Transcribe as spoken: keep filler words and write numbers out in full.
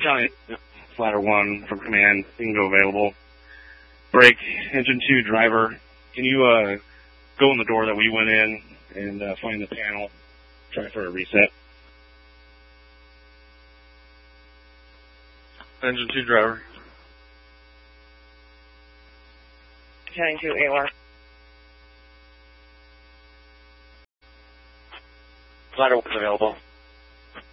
County, Ladder one from command, bingo available. Break, engine two driver. Can you uh, go in the door that we went in and uh, find the panel, try for a reset? Engine two driver. County two A O R. Ladder one's available.